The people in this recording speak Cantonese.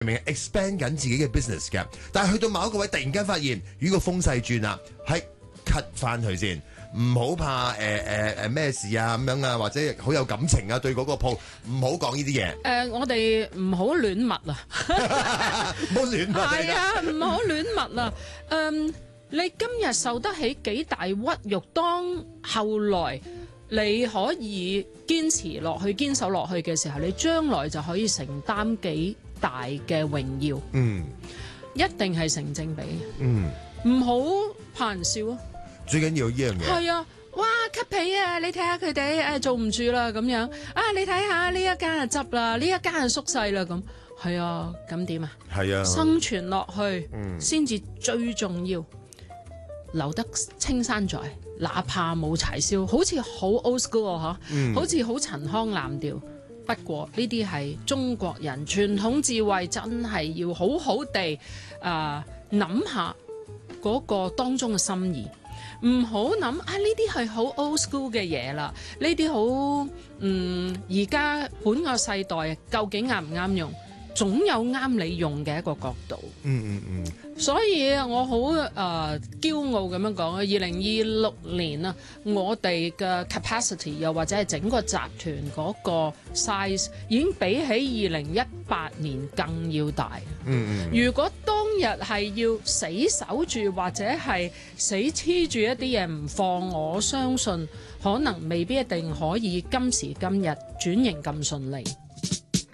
明 expand 緊自己嘅 business 嘅，但係去到某一個位，突然間發現，如果個風勢轉啦，係 cut 翻佢先，唔好怕咩事啊咁樣啊，或者好有感情啊對嗰個鋪，唔好講呢啲嘢。 我哋唔好亂密啊， 唔好亂密。 係啊，唔好亂密啊。你今日受得起幾大屈辱，當後來你可以堅持落去、堅守落去嘅時候，你將來就可以承擔幾大嘅榮耀。一定係成正比。唔好怕人笑啊！ 最緊要呢樣嘢。 係啊，哇吸皮啊！你睇下佢哋做唔住啦咁樣啊！你睇下呢一間就執啦，呢一間就縮細啦咁。係啊，咁點啊？ 係啊， 生存落去先至最重要。留得青山在，哪怕冇柴燒，好似好 old school 好似好陳腔濫調。不過呢啲係中國人傳統智慧，真係要好好地諗下嗰個當中嘅心意，唔好諗呢啲係好 old school 嘅嘢啦，呢啲好而家本個世代究竟啱唔啱用？總有啱你用嘅一個角度。所以我好驕傲咁樣講啊！2026年啊，我哋嘅 capacity 又或者係整個集團嗰個 size 已經比起2018年更要大。如果當日係要死守住或者係死黐住一啲嘢唔放，我相信可能未必一定可以今時今日轉型咁順利。